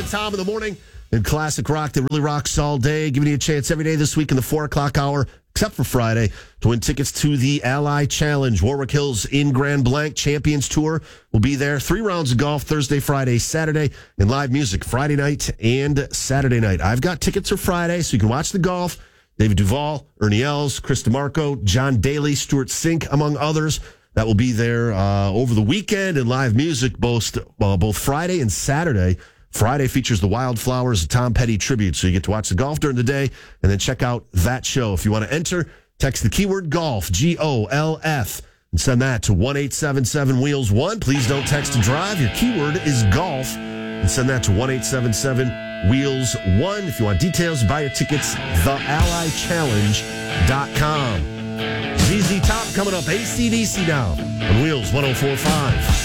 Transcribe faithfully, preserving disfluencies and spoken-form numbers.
Tom in the morning and classic rock that really rocks all day, giving you a chance every day this week in the four o'clock hour, except for Friday, to win tickets to the Ally Challenge. Warwick Hills in Grand Blanc Champions Tour will be there. Three rounds of golf Thursday, Friday, Saturday, and live music Friday night and Saturday night. I've got tickets for Friday, so you can watch the golf. David Duvall, Ernie Els, Chris DeMarco, John Daly, Stuart Sink, among others. That will be there uh, over the weekend, and live music both, uh, both Friday and Saturday. Friday features the Wildflowers, a Tom Petty tribute, so you get to watch the golf during the day and then check out that show. If you want to enter, text the keyword golf, G O L F, and send that to one eight seven seven wheels one. Please don't text and drive. Your keyword is golf, and send that to one eight seven seven wheels one. If you want details, buy your tickets, the ally challenge dot com. Z Z Top coming up, A C D C now on Wheels one oh four point five.